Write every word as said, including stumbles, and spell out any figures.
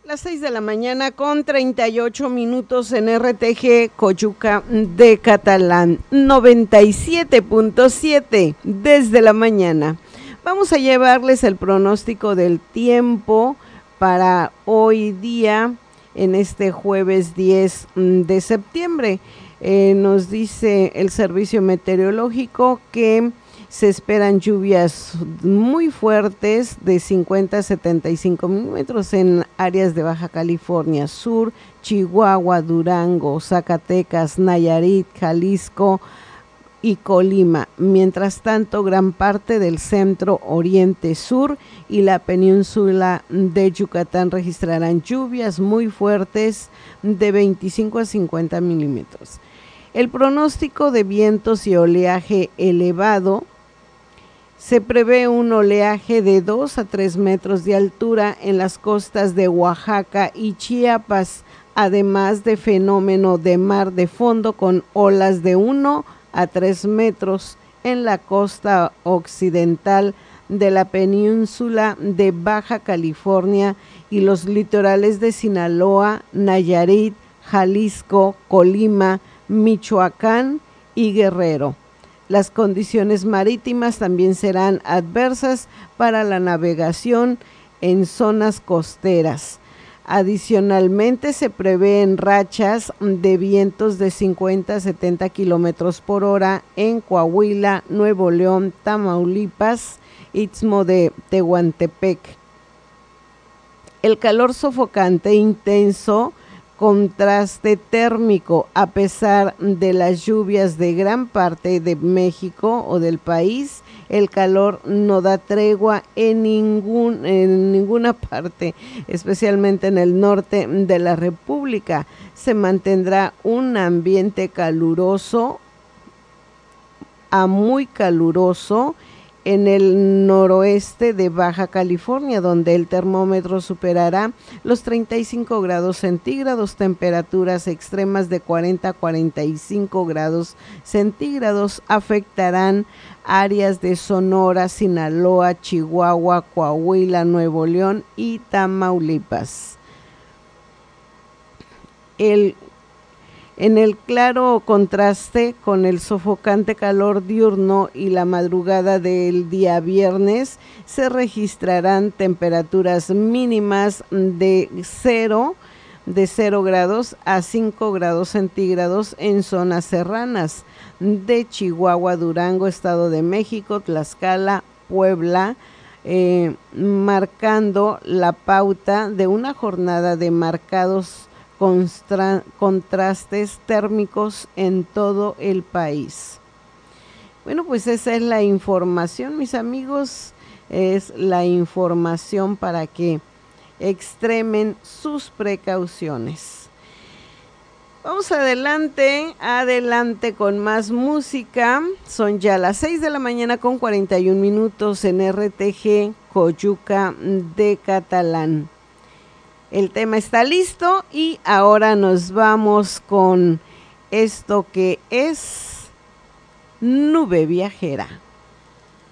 Las seis de la mañana con treinta y ocho minutos en R T G Coyuca de Catalán, noventa y siete punto siete desde la mañana. Vamos a llevarles el pronóstico del tiempo para hoy día, en este jueves diez de septiembre. Eh, nos dice el servicio meteorológico que se esperan lluvias muy fuertes de cincuenta a setenta y cinco milímetros en áreas de Baja California Sur, Chihuahua, Durango, Zacatecas, Nayarit, Jalisco y Colima. Mientras tanto, gran parte del centro oriente sur y la península de Yucatán registrarán lluvias muy fuertes de veinticinco a cincuenta milímetros. El pronóstico de vientos y oleaje elevado: se prevé un oleaje de dos a tres metros de altura en las costas de Oaxaca y Chiapas, además de fenómeno de mar de fondo con olas de uno a tres metros en la costa occidental de la península de Baja California y los litorales de Sinaloa, Nayarit, Jalisco, Colima, Michoacán y Guerrero. Las condiciones marítimas también serán adversas para la navegación en zonas costeras. Adicionalmente, se prevén rachas de vientos de cincuenta a setenta kilómetros por hora en Coahuila, Nuevo León, Tamaulipas, Istmo de Tehuantepec. El calor sofocante intenso, contraste térmico, a pesar de las lluvias de gran parte de México o del país, el calor no da tregua en, ningún, en ninguna parte, especialmente en el norte de la República. Se mantendrá un ambiente caluroso a muy caluroso en el noroeste de Baja California, donde el termómetro superará los treinta y cinco grados centígrados, temperaturas extremas de cuarenta a cuarenta y cinco grados centígrados afectarán áreas de Sonora, Sinaloa, Chihuahua, Coahuila, Nuevo León y Tamaulipas. El En el claro contraste con el sofocante calor diurno y la madrugada del día viernes, se registrarán temperaturas mínimas de cero, de cero grados a cinco grados centígrados en zonas serranas de Chihuahua, Durango, Estado de México, Tlaxcala, Puebla, eh, marcando la pauta de una jornada de marcados Constra- contrastes térmicos en todo el país. Bueno, pues esa es la información, mis amigos, es la información para que extremen sus precauciones. Vamos adelante, adelante con más música. Son ya las seis de la mañana con cuarenta y un minutos en R T G Coyuca de Catalán. El tema está listo y ahora nos vamos con esto que es Nube Viajera.